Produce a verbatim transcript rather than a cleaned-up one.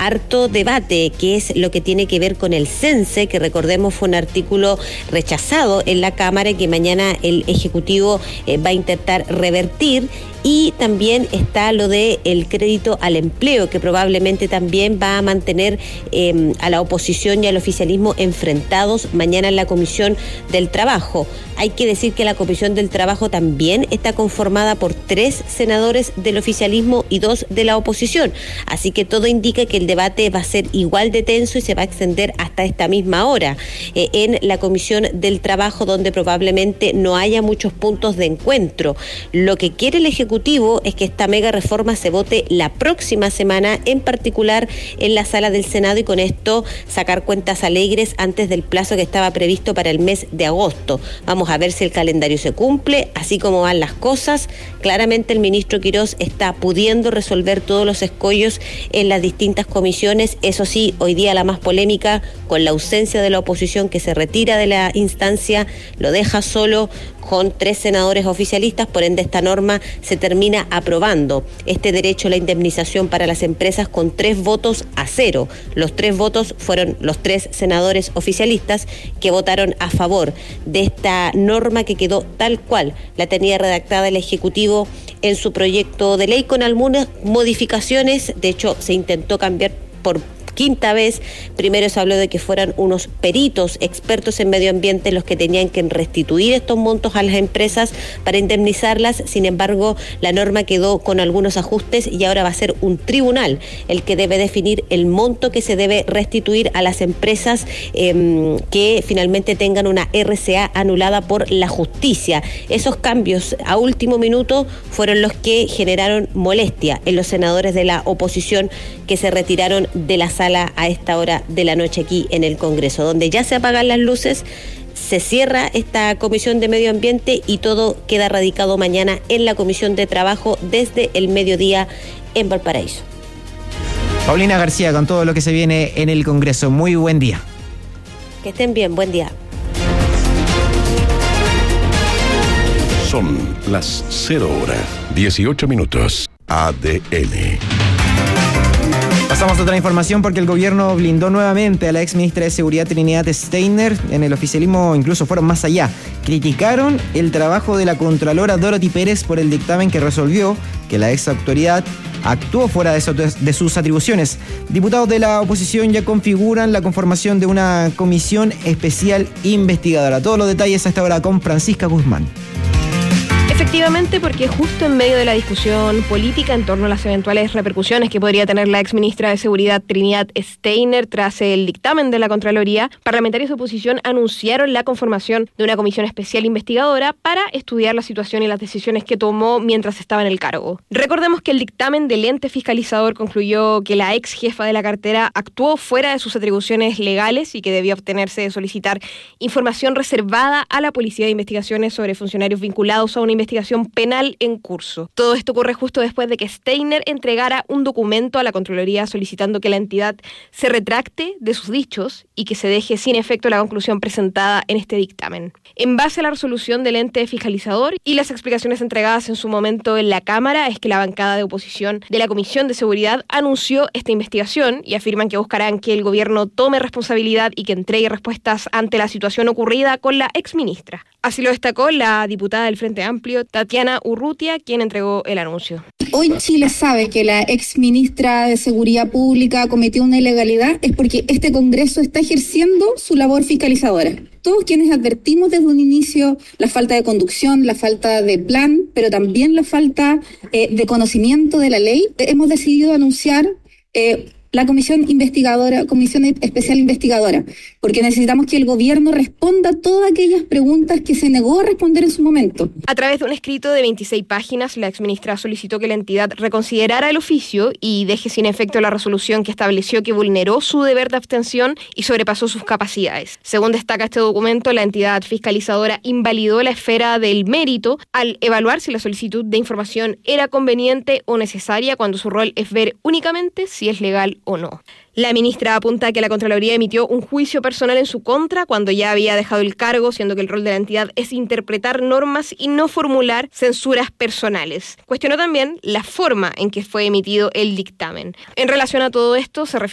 harto debate, que es lo que tiene que ver con el CENSE, que recordemos fue un artículo rechazado en la Cámara y que mañana el Ejecutivo eh, va a intentar revertir. Y también está lo de el crédito al empleo, que probablemente también va a mantener eh, a la oposición y al oficialismo enfrentados mañana en la Comisión del Trabajo. Hay que decir que la Comisión del Trabajo también está conformada por tres senadores del oficialismo y dos de la oposición. Así que todo indica que el debate va a ser igual de tenso y se va a extender hasta esta misma hora eh, en la Comisión del Trabajo, donde probablemente no haya muchos puntos de encuentro. Lo que quiere el Ejecutivo es que esta mega reforma se vote la próxima semana, en particular en la sala del Senado, y con esto sacar cuentas alegres antes del plazo que estaba previsto para el mes de agosto. Vamos a ver si el calendario se cumple, así como van las cosas. Claramente el ministro Quirós está pudiendo resolver todos los escollos en las distintas comisiones. Eso sí, hoy día la más polémica, con la ausencia de la oposición que se retira de la instancia, lo deja solo con tres senadores oficialistas. Por ende, esta norma se termina aprobando este derecho a la indemnización para las empresas con tres votos a cero. Los tres votos fueron los tres senadores oficialistas que votaron a favor de esta norma, que quedó tal cual la tenía redactada el Ejecutivo en su proyecto de ley, con algunas modificaciones. De hecho, se intentó cambiar por quinta vez. Primero se habló de que fueran unos peritos expertos en medio ambiente los que tenían que restituir estos montos a las empresas para indemnizarlas. Sin embargo, la norma quedó con algunos ajustes y ahora va a ser un tribunal el que debe definir el monto que se debe restituir a las empresas eh, que finalmente tengan una R C A anulada por la justicia. Esos cambios a último minuto fueron los que generaron molestia en los senadores de la oposición, que se retiraron de la sala a esta hora de la noche aquí en el Congreso, donde ya se apagan las luces. Se cierra esta Comisión de Medio Ambiente y todo queda radicado mañana en la Comisión de Trabajo desde el mediodía en Valparaíso. Paulina García, con todo lo que se viene en el Congreso, muy buen día. Que estén bien, buen día. Son las cero horas, dieciocho minutos. A D N. Pasamos a otra información, porque el gobierno blindó nuevamente a la ex ministra de Seguridad Trinidad Steiner. En el oficialismo incluso fueron más allá. Criticaron el trabajo de la contralora Dorothy Pérez por el dictamen que resolvió que la ex autoridad actuó fuera de, su, de sus atribuciones. Diputados de la oposición ya configuran la conformación de una comisión especial investigadora. Todos los detalles a esta hora con Francisca Guzmán. Efectivamente, porque justo en medio de la discusión política en torno a las eventuales repercusiones que podría tener la exministra de Seguridad Trinidad Steiner tras el dictamen de la Contraloría, parlamentarios de oposición anunciaron la conformación de una comisión especial investigadora para estudiar la situación y las decisiones que tomó mientras estaba en el cargo. Recordemos que el dictamen del ente fiscalizador concluyó que la ex jefa de la cartera actuó fuera de sus atribuciones legales y que debió obtenerse de solicitar información reservada a la Policía de Investigaciones sobre funcionarios vinculados a una investigación penal en curso. Todo esto ocurre justo después de que Steiner entregara un documento a la Contraloría solicitando que la entidad se retracte de sus dichos y que se deje sin efecto la conclusión presentada en este dictamen. En base a la resolución del ente fiscalizador y las explicaciones entregadas en su momento en la Cámara, es que la bancada de oposición de la Comisión de Seguridad anunció esta investigación y afirman que buscarán que el gobierno tome responsabilidad y que entregue respuestas ante la situación ocurrida con la exministra. Así lo destacó la diputada del Frente Amplio, Tatiana Urrutia, quien entregó el anuncio. Hoy Chile sabe que la ex ministra de Seguridad Pública cometió una ilegalidad, es porque este Congreso está ejerciendo su labor fiscalizadora. Todos quienes advertimos desde un inicio la falta de conducción, la falta de plan, pero también la falta eh, de conocimiento de la ley, hemos decidido anunciar eh, la comisión investigadora, comisión especial investigadora, porque necesitamos que el gobierno responda todas aquellas preguntas que se negó a responder en su momento. A través de un escrito de veintiséis páginas, la exministra solicitó que la entidad reconsiderara el oficio y deje sin efecto la resolución que estableció que vulneró su deber de abstención y sobrepasó sus capacidades. Según destaca este documento, la entidad fiscalizadora invalidó la esfera del mérito al evaluar si la solicitud de información era conveniente o necesaria, cuando su rol es ver únicamente si es legal o no. La ministra apunta que la Contraloría emitió un juicio personal en su contra cuando ya había dejado el cargo, siendo que el rol de la entidad es interpretar normas y no formular censuras personales. Cuestionó también la forma en que fue emitido el dictamen. En relación a todo esto, se refiere